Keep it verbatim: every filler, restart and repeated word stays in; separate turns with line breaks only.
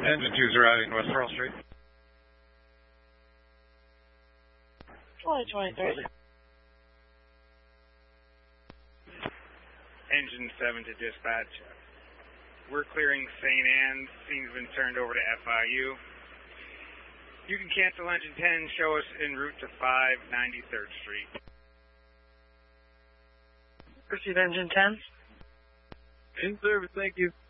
Engine two zero out in West Pearl Street.
twenty twenty-three.
Engine seven to dispatch. We're clearing Saint Anne's. Scene's been turned over to F I U. You can cancel engine ten, show us en route to five ninety-third Street.
Proceed engine ten.
In service, thank you.